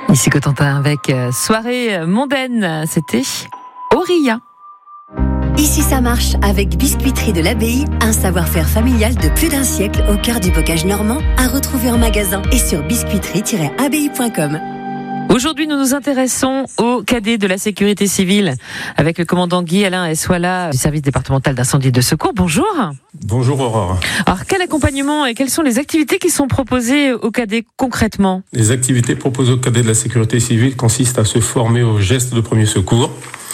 Ici Cotentin avec soirée mondaine, c'était Auria. Ici ça marche avec Biscuiterie de l'Abbaye, un savoir-faire familial de plus d'un siècle au cœur du bocage normand, à retrouver en magasin et sur biscuiterie-abbaye.com. Aujourd'hui, nous nous intéressons aux cadets de la sécurité civile avec le commandant Guy-Alain Essoila du service départemental d'incendie et de secours. Bonjour. Bonjour Aurore. Alors, quel accompagnement et quelles sont les activités qui sont proposées aux cadets concrètement ? Les activités proposées aux cadets de la sécurité civile consistent à se former aux gestes de premier secours,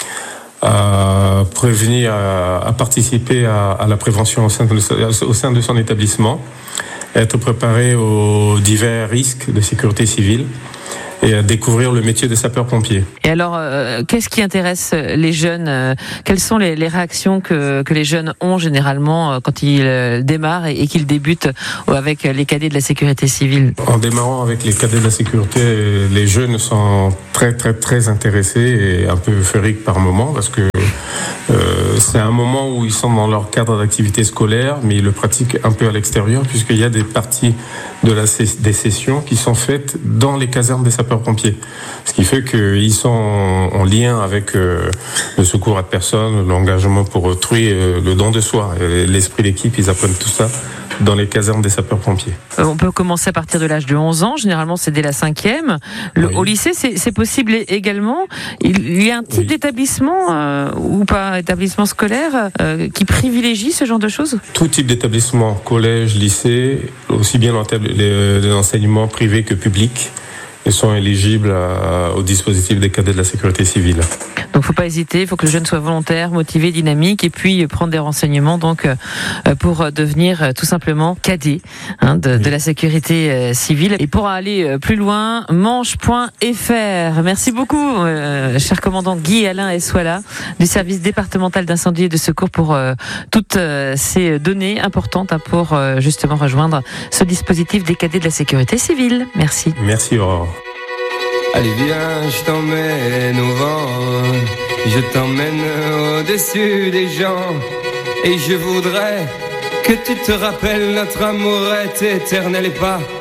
à prévenir, à participer à la prévention au sein de son établissement, à être préparé aux divers risques de sécurité civile et à découvrir le métier de sapeur-pompier. Et alors, qu'est-ce qui intéresse les jeunes ? Quelles sont les réactions que les jeunes ont généralement quand ils démarrent et qu'ils débutent avec les cadets de la sécurité civile ? En démarrant avec les cadets de la sécurité, les jeunes sont très intéressés et un peu euphoriques par moment parce que c'est un moment où ils sont dans leur cadre d'activité scolaire, mais ils le pratiquent un peu à l'extérieur puisqu'il y a des parties des sessions qui sont faites dans les casernes des sapeurs-pompiers. Ce qui fait qu'ils sont en lien avec le secours à personne, l'engagement pour autrui, le don de soi. L'esprit d'équipe, ils apprennent tout ça dans les casernes des sapeurs-pompiers. On peut commencer à partir de l'âge de 11 ans, généralement c'est dès la 5e. Au lycée, c'est possible également. Il y a un type d'établissement ou pas, établissement scolaire, qui privilégie ce genre de choses ? Tout type d'établissement, collège, lycée, aussi bien les enseignements privés que publics, ils sont éligibles au dispositif des cadets de la sécurité civile. Donc, faut pas hésiter. Il faut que le jeune soit volontaire, motivé, dynamique, et puis prendre des renseignements donc pour devenir tout simplement cadet de la sécurité civile. Et pour aller plus loin, manche.fr. Merci beaucoup, cher commandant Guy-Alain Essoila du service départemental d'incendie et de secours pour toutes ces données importantes pour justement rejoindre ce dispositif des cadets de la sécurité civile. Merci. Merci Aurore. Allez viens, je t'emmène au vent, je t'emmène au-dessus des gens, et je voudrais que tu te rappelles notre amour est éternel et pas